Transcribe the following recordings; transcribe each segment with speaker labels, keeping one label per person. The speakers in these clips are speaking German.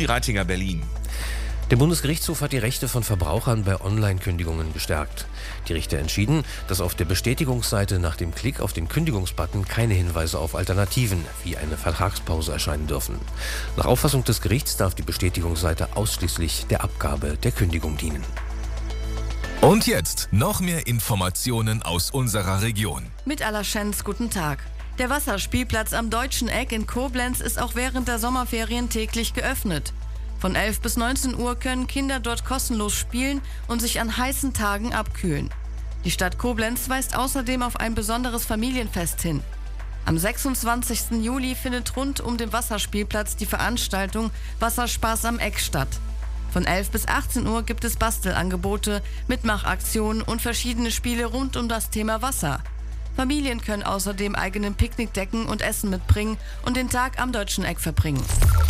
Speaker 1: Uli Reitinger, Berlin.
Speaker 2: Der Bundesgerichtshof hat die Rechte von Verbrauchern bei Online-Kündigungen gestärkt. Die Richter entschieden, dass auf der Bestätigungsseite nach dem Klick auf den Kündigungsbutton keine Hinweise auf Alternativen wie eine Vertragspause erscheinen dürfen. Nach Auffassung des Gerichts darf die Bestätigungsseite ausschließlich der Abgabe der Kündigung dienen.
Speaker 3: Und jetzt noch mehr Informationen aus unserer Region.
Speaker 4: Mit Alaschenz, guten Tag. Der Wasserspielplatz am Deutschen Eck in Koblenz ist auch während der Sommerferien täglich geöffnet. Von 11 bis 19 Uhr können Kinder dort kostenlos spielen und sich an heißen Tagen abkühlen. Die Stadt Koblenz weist außerdem auf ein besonderes Familienfest hin. Am 26. Juli findet rund um den Wasserspielplatz die Veranstaltung Wasserspaß am Eck statt. Von 11 bis 18 Uhr gibt es Bastelangebote, Mitmachaktionen und verschiedene Spiele rund um das Thema Wasser. Familien können außerdem eigene Picknickdecken und Essen mitbringen und den Tag am Deutschen Eck verbringen.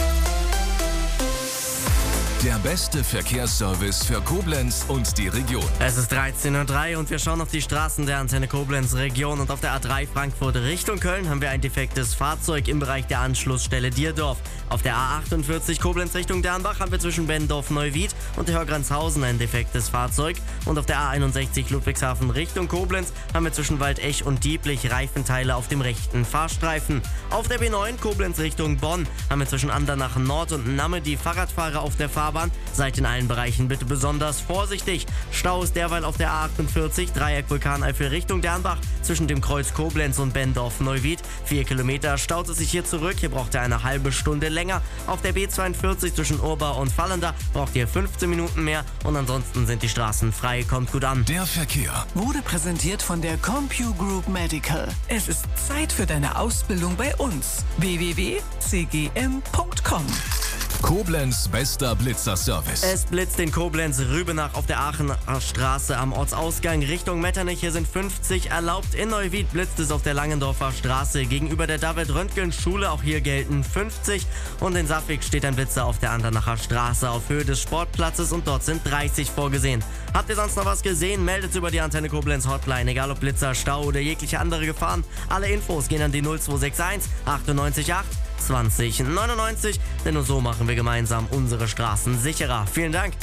Speaker 3: Der beste Verkehrsservice für Koblenz und die Region.
Speaker 5: Es ist 13:03 Uhr und wir schauen auf die Straßen der Antenne Koblenz Region. Und auf der A3 Frankfurt Richtung Köln haben wir ein defektes Fahrzeug im Bereich der Anschlussstelle Dierdorf. Auf der A48 Koblenz Richtung Dernbach haben wir zwischen Bendorf-Neuwied und Hörgrenzhausen ein defektes Fahrzeug. Und auf der A61 Ludwigshafen Richtung Koblenz haben wir zwischen Waldech und Dieblich Reifenteile auf dem rechten Fahrstreifen. Auf der B9 Koblenz Richtung Bonn haben wir zwischen Andernach Nord und Namme die Fahrradfahrer auf der Fahrbahn. Seid in allen Bereichen bitte besonders vorsichtig. Stau ist derweil auf der A48 Dreieck Vulkaneifel Richtung Dernbach zwischen dem Kreuz Koblenz und Bendorf-Neuwied. 4 Kilometer staut es sich hier zurück. Hier braucht ihr eine halbe Stunde länger. Auf der B42 zwischen Urbau und Fallender braucht ihr 15 Minuten mehr. Und ansonsten sind die Straßen frei. Kommt gut an.
Speaker 3: Der Verkehr
Speaker 6: wurde präsentiert von der CompuGroup Medical. Es ist Zeit für deine Ausbildung bei uns. www.cgm.com.
Speaker 3: Koblenz bester Blitzerservice.
Speaker 5: Es blitzt in Koblenz-Rübenach auf der Aachener Straße am Ortsausgang Richtung Metternich. Hier sind 50 erlaubt. In Neuwied blitzt es auf der Langendorfer Straße gegenüber der David-Röntgen-Schule. Auch hier gelten 50. Und in Safwig steht ein Blitzer auf der Andernacher Straße auf Höhe des Sportplatzes und dort sind 30 vorgesehen. Habt ihr sonst noch was gesehen? Meldet über die Antenne Koblenz Hotline, egal ob Blitzer, Stau oder jegliche andere Gefahren. Alle Infos gehen an die 0261 98 8 20 99, denn nur so machen wir gemeinsam unsere Straßen sicherer. Vielen Dank.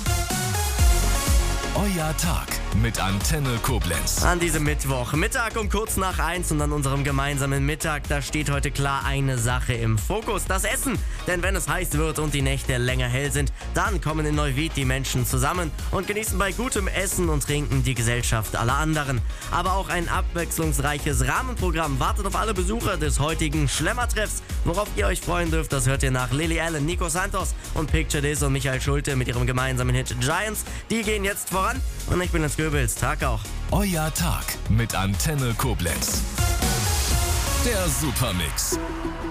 Speaker 3: Euer Tag mit Antenne Koblenz.
Speaker 5: An diesem Mittwoch, Mittag um kurz nach 1 und an unserem gemeinsamen Mittag, da steht heute klar eine Sache im Fokus, das Essen. Denn wenn es heiß wird und die Nächte länger hell sind, dann kommen in Neuwied die Menschen zusammen und genießen bei gutem Essen und Trinken die Gesellschaft aller anderen. Aber auch ein abwechslungsreiches Rahmenprogramm wartet auf alle Besucher des heutigen Schlemmertreffs. Worauf ihr euch freuen dürft, das hört ihr nach Lily Allen, Nico Santos und Picture This und Michael Schulte mit ihrem gemeinsamen Hit Giants. Die gehen jetzt voran und ich bin ins Goebbels. Tag auch.
Speaker 3: Euer Tag mit Antenne Koblenz. Der Supermix.